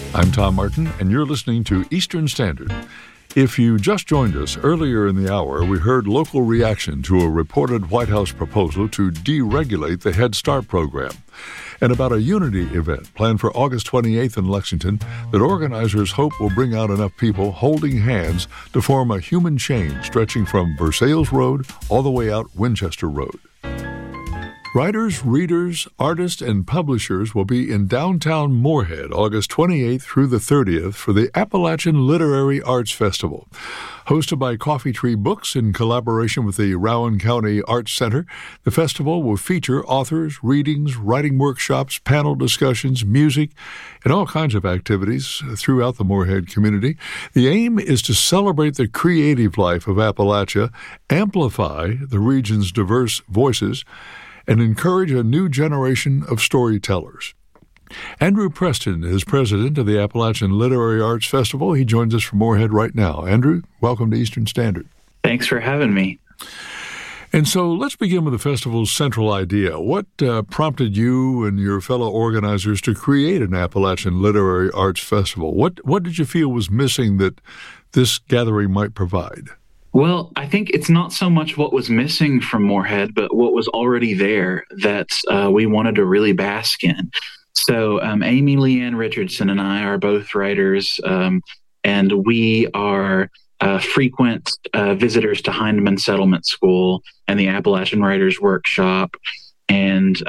I'm Tom Martin, and you're listening to Eastern Standard. If you just joined us earlier in the hour, we heard local reaction to a reported White House proposal to deregulate the Head Start program, and about a unity event planned for August 28th in Lexington that organizers hope will bring out enough people holding hands to form a human chain stretching from Versailles Road all the way out Winchester Road. Writers, readers, artists, and publishers will be in downtown Moorhead August 28th through the 30th for the Appalachian Literary Arts Festival. Hosted by Coffee Tree Books in collaboration with the Rowan County Arts Center, the festival will feature authors, readings, writing workshops, panel discussions, music, and all kinds of activities throughout the Moorhead community. The aim is to celebrate the creative life of Appalachia, amplify the region's diverse voices, and encourage a new generation of storytellers. Andrew Preston is president of the Appalachian Literary Arts Festival. He joins us from Moorhead right now. Andrew, welcome to Eastern Standard. Thanks for having me. And so let's begin with the festival's central idea. What prompted you and your fellow organizers to create an Appalachian Literary Arts Festival? What did you feel was missing that this gathering might provide? Well, I think it's not so much what was missing from Moorhead, but what was already there that we wanted to really bask in. So Amy Leanne Richardson and I are both writers, and we are frequent visitors to Heinemann Settlement School and the Appalachian Writers Workshop. And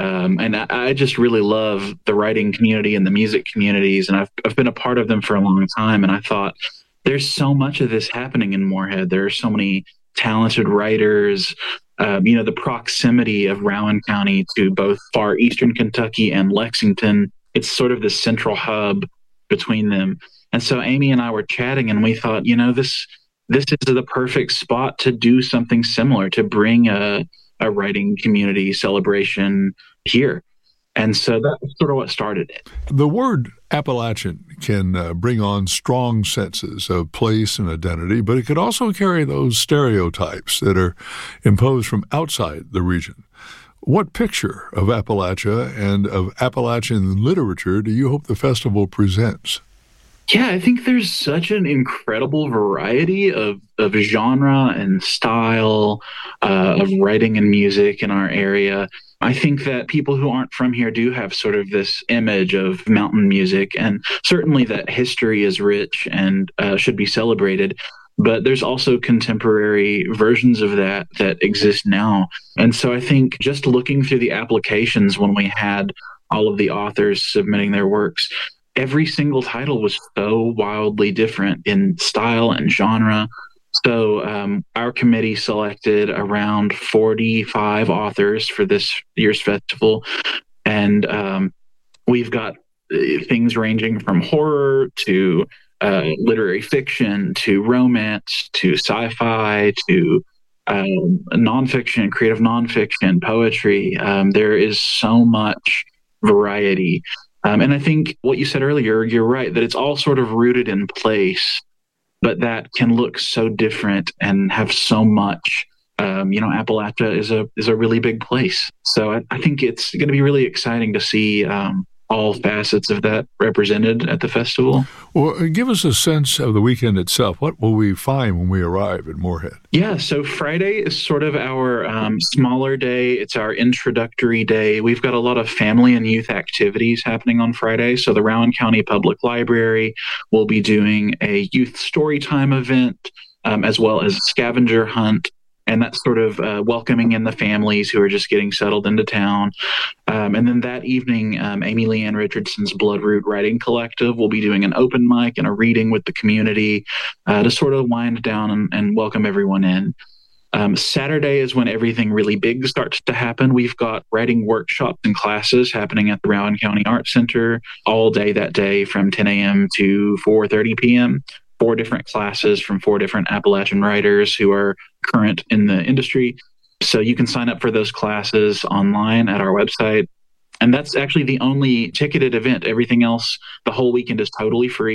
I just really love the writing community and the music communities, and I've been a part of them for a long time, and I thought, there's so much of this happening in Moorhead. There are so many talented writers. The proximity of Rowan County to both far eastern Kentucky and Lexington, it's sort of the central hub between them. And so Amy and I were chatting, and we thought, this is the perfect spot to do something similar, to bring a writing community celebration here. And so that's sort of what started it. The word Appalachian can bring on strong senses of place and identity, but it could also carry those stereotypes that are imposed from outside the region. What picture of Appalachia and of Appalachian literature do you hope the festival presents? Yeah, I think there's such an incredible variety of genre and style of writing and music in our area. I think that people who aren't from here do have sort of this image of mountain music, and certainly that history is rich and should be celebrated. But there's also contemporary versions of that exist now. And so I think just looking through the applications when we had all of the authors submitting their works, every single title was so wildly different in style and genre. So our committee selected around 45 authors for this year's festival, and we've got things ranging from horror to literary fiction to romance to sci-fi to nonfiction, creative nonfiction, poetry. There is so much variety. And I think what you said earlier, you're right, that it's all sort of rooted in place, but that can look so different and have so much. Appalachia is a really big place. So I think it's going to be really exciting to see all facets of that represented at the festival. Well, give us a sense of the weekend itself. What will we find when we arrive at Moorhead? Yeah, so Friday is sort of our smaller day. It's our introductory day. We've got a lot of family and youth activities happening on Friday. So the Rowan County Public Library will be doing a youth storytime event, as well as a scavenger hunt. And that's sort of welcoming in the families who are just getting settled into town. And then that evening, Amy Leanne Richardson's Bloodroot Writing Collective will be doing an open mic and a reading with the community to sort of wind down and welcome everyone in. Saturday is when everything really big starts to happen. We've got writing workshops and classes happening at the Rowan County Arts Center all day that day from 10 a.m. to 4:30 p.m. 4 different classes from 4 different Appalachian writers who are current in the industry. So you can sign up for those classes online at our website. And that's actually the only ticketed event. Everything else, the whole weekend is totally free.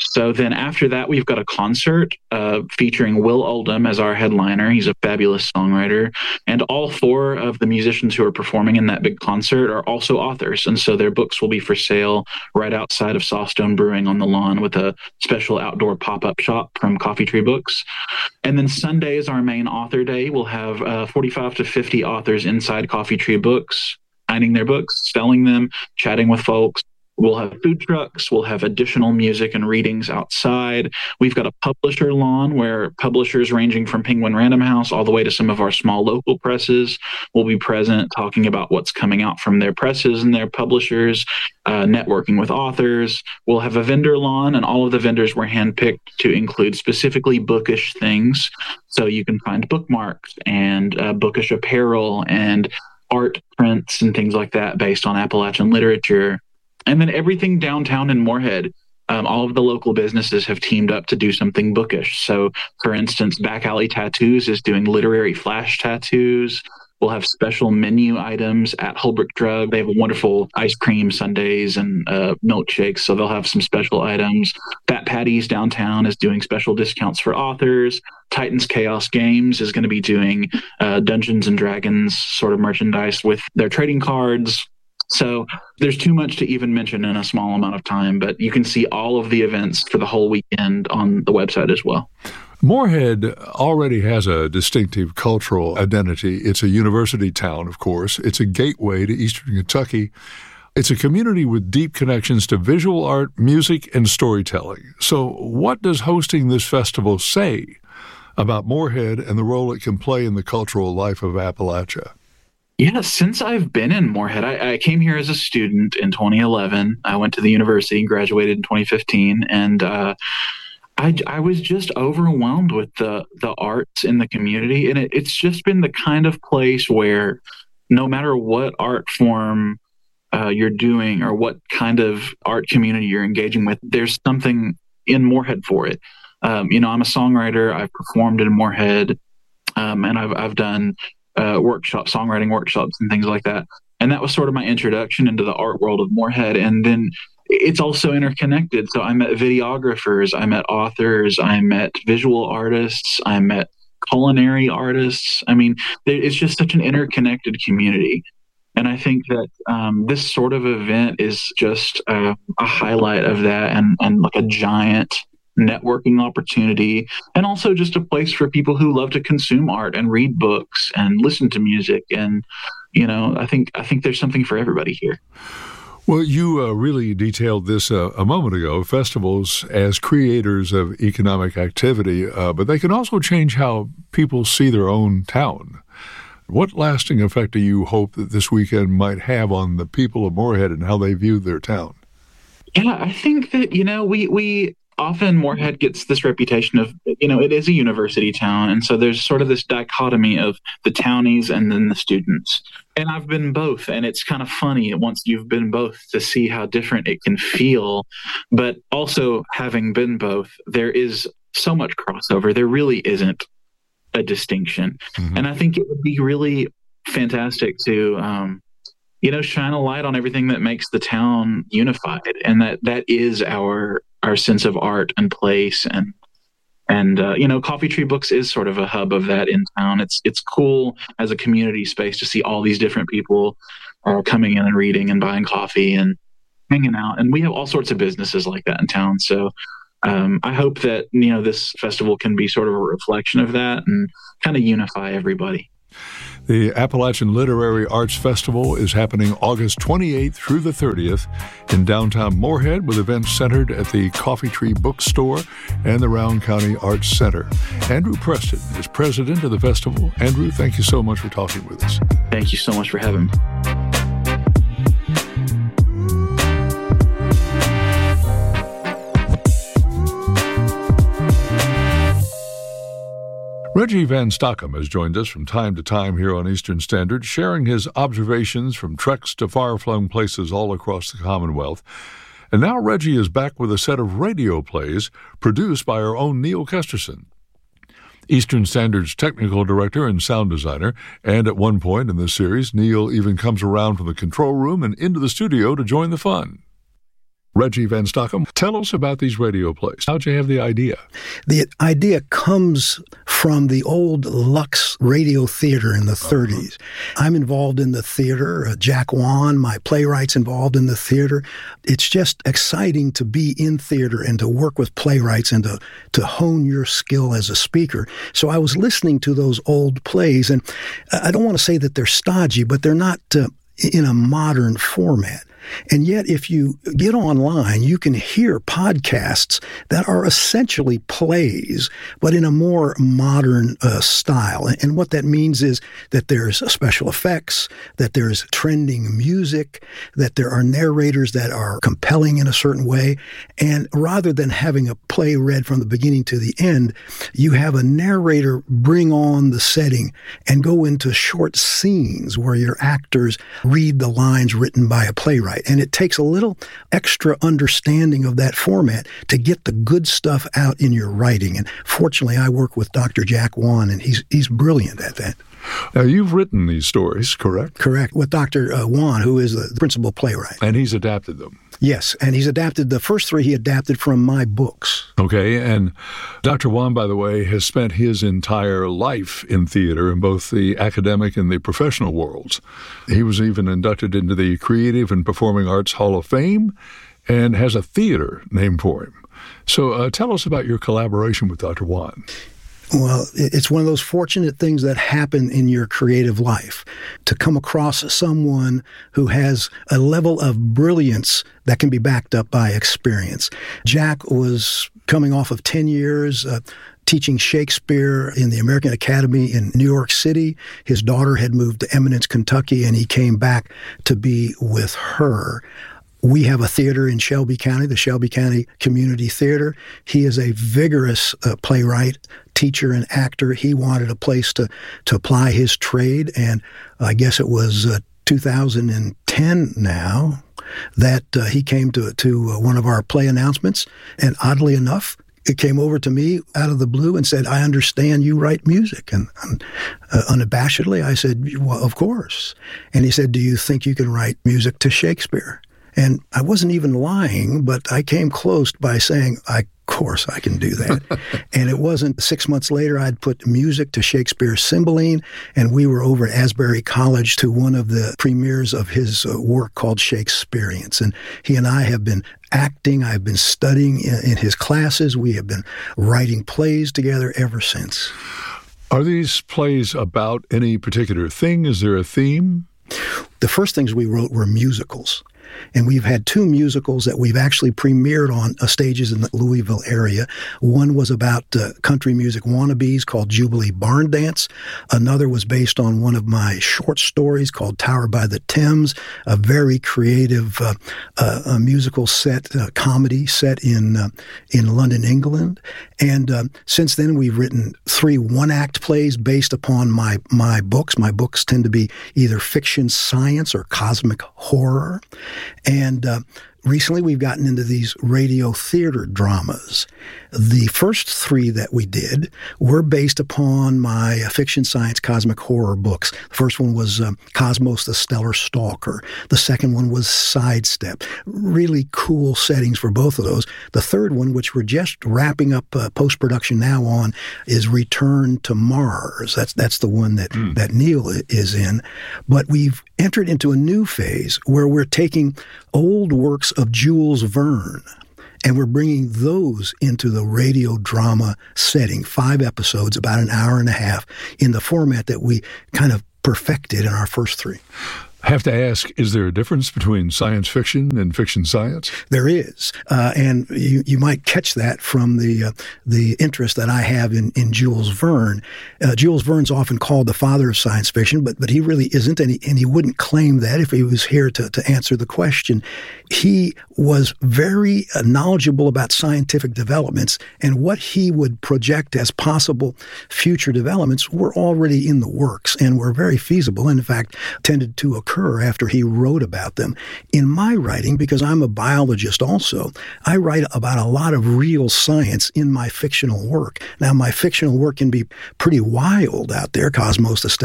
So then after that, we've got a concert featuring Will Oldham as our headliner. He's a fabulous songwriter. And all four of the musicians who are performing in that big concert are also authors. And so their books will be for sale right outside of Softstone Brewing on the lawn with a special outdoor pop-up shop from Coffee Tree Books. And then Sunday is our main author day. We'll have 45 to 50 authors inside Coffee Tree Books, signing their books, selling them, chatting with folks. We'll have food trucks. We'll have additional music and readings outside. We've got a publisher lawn where publishers ranging from Penguin Random House all the way to some of our small local presses will be present, talking about what's coming out from their presses and their publishers, networking with authors. We'll have a vendor lawn, and all of the vendors were handpicked to include specifically bookish things. So you can find bookmarks and bookish apparel and art prints and things like that based on Appalachian literature. And then everything downtown in Moorhead, all of the local businesses have teamed up to do something bookish. So, for instance, Back Alley Tattoos is doing literary flash tattoos. We'll have special menu items at Holbrook Drug. They have wonderful ice cream sundaes and milkshakes, so they'll have some special items. Fat Patty's downtown is doing special discounts for authors. Titans Chaos Games is going to be doing Dungeons and Dragons sort of merchandise with their trading cards. So there's too much to even mention in a small amount of time, but you can see all of the events for the whole weekend on the website as well. Moorhead already has a distinctive cultural identity. It's a university town, of course. It's a gateway to Eastern Kentucky. It's a community with deep connections to visual art, music, and storytelling. So what does hosting this festival say about Moorhead and the role it can play in the cultural life of Appalachia? Yeah, since I've been in Moorhead, I came here as a student in 2011. I went to the university and graduated in 2015. And I was just overwhelmed with the arts in the community. And it's just been the kind of place where no matter what art form you're doing or what kind of art community you're engaging with, there's something in Moorhead for it. I'm a songwriter. I've performed in Moorhead, and I've done songwriting workshops and things like that. And that was sort of my introduction into the art world of Moorhead. And then it's also interconnected. So I met videographers, I met authors, I met visual artists, I met culinary artists. I mean, it's just such an interconnected community. And I think that this sort of event is just a highlight of that and like a giant networking opportunity, and also just a place for people who love to consume art and read books and listen to music. And I think there's something for everybody here. Well, you really detailed this a moment ago, festivals as creators of economic activity, but they can also change how people see their own town. What lasting effect do you hope that this weekend might have on the people of Moorhead and how they view their town? Yeah, I think that, we often Moorhead gets this reputation of, it is a university town. And so there's sort of this dichotomy of the townies and then the students. And I've been both. And it's kind of funny once you've been both to see how different it can feel. But also having been both, there is so much crossover. There really isn't a distinction. Mm-hmm. And I think it would be really fantastic to, shine a light on everything that makes the town unified. And that is our sense of art and place. And Coffee Tree Books is sort of a hub of that in town. It's cool as a community space to see all these different people coming in and reading and buying coffee and hanging out. And we have all sorts of businesses like that in town. So I hope that, this festival can be sort of a reflection of that and kind of unify everybody. The Appalachian Literary Arts Festival is happening August 28th through the 30th in downtown Moorhead, with events centered at the Coffee Tree Bookstore and the Round County Arts Center. Andrew Preston is president of the festival. Andrew, thank you so much for talking with us. Thank you so much for having me. Reggie Van Stockham has joined us from time to time here on Eastern Standard, sharing his observations from treks to far-flung places all across the Commonwealth. And now Reggie is back with a set of radio plays produced by our own Neil Kesterson, Eastern Standard's technical director and sound designer. And at one point in this series, Neil even comes around from the control room and into the studio to join the fun. Reggie Van Stockham, tell us about these radio plays. How'd you have the idea? The idea comes from the old Lux Radio Theater in the 30s. I'm involved in the theater. Jack Wan, my playwright's involved in the theater. It's just exciting to be in theater and to work with playwrights and to hone your skill as a speaker. So I was listening to those old plays, and I don't want to say that they're stodgy, but they're not in a modern format. And yet, if you get online, you can hear podcasts that are essentially plays, but in a more modern style. And what that means is that there's special effects, that there's trending music, that there are narrators that are compelling in a certain way. And rather than having a play read from the beginning to the end, you have a narrator bring on the setting and go into short scenes where your actors read the lines written by a playwright. And it takes a little extra understanding of that format to get the good stuff out in your writing. And fortunately, I work with Dr. Jack Wan, and he's brilliant at that. Now, you've written these stories, correct? Correct, with Dr. Wan, who is the principal playwright. And he's adapted them. Yes, and he's adapted the first three he adapted from my books. Okay, and Dr. Wan, by the way, has spent his entire life in theater in both the academic and the professional worlds. He was even inducted into the Creative and Performing Arts Hall of Fame and has a theater named for him. So tell us about your collaboration with Dr. Wan. Well, it's one of those fortunate things that happen in your creative life, to come across someone who has a level of brilliance that can be backed up by experience. Jack was coming off of 10 years teaching Shakespeare in the American Academy in New York City. His daughter had moved to Eminence, Kentucky, and he came back to be with her. We have a theater in Shelby County, the Shelby County Community Theater. He is a vigorous playwright, teacher, and actor. He wanted a place to apply his trade, and I guess it was 2010 now that he came to one of our play announcements, and oddly enough, it came over to me out of the blue and said, "I understand you write music." And unabashedly, I said, "Well, of course." And he said, "Do you think you can write music to Shakespeare?" And I wasn't even lying, but I came close by saying, of course I can do that. And it wasn't 6 months later, I'd put music to Shakespeare's Cymbeline, and we were over at Asbury College to one of the premieres of his work called Shakespeareans. And he and I have been acting. I've been studying in his classes. We have been writing plays together ever since. Are these plays about any particular thing? Is there a theme? The first things we wrote were musicals. And we've had two musicals that we've actually premiered on stages in the Louisville area. One was about country music wannabes called Jubilee Barn Dance. Another was based on one of my short stories called Tower by the Thames, a very creative a musical set, comedy set in London, England. And since then, we've written 3 one-act plays based upon my books. My books tend to be either fiction, science, or cosmic horror. And recently we've gotten into these radio theater dramas. The first 3 that we did were based upon my fiction, science, cosmic horror books. The first one was Cosmos the Stellar Stalker. The second one was Sidestep. Really cool settings for both of those. The third one, which we're just wrapping up post-production now on, is Return to Mars. That's the one that Neil is in. But we've entered into a new phase where we're taking old works of Jules Verne, and we're bringing those into the radio drama setting, 5 episodes, about an hour and a half, in the format that we kind of perfected in our first 3. I have to ask, is there a difference between science fiction and fiction science? There is, and you might catch that from the interest that I have in Jules Verne. Jules Verne's often called the father of science fiction, but he really isn't, and he wouldn't claim that if he was here to answer the question. He was very knowledgeable about scientific developments, and what he would project as possible future developments were already in the works and were very feasible, and in fact tended to occur after he wrote about them. In my writing, because I'm a biologist also, I write about a lot of real science in my fictional work. Now, my fictional work can be pretty wild out there. Cosmos the